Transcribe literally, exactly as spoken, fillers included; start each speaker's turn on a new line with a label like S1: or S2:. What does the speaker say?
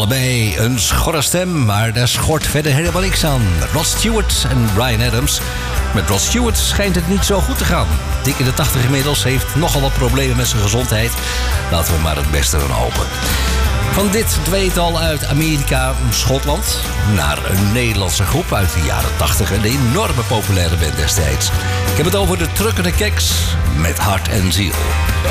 S1: Allebei een schorre stem, maar daar schort verder helemaal niks aan. Rod Stewart en Bryan Adams. Met Rod Stewart schijnt het niet zo goed te gaan. Dik in de tachtig inmiddels, heeft nogal wat problemen met zijn gezondheid. Laten we maar het beste van hopen. Van dit tweetal uit Amerika, Schotland, naar een Nederlandse groep uit de jaren tachtig. Een enorme populaire band destijds. Ik heb het over de Truckende Keks met hart en ziel.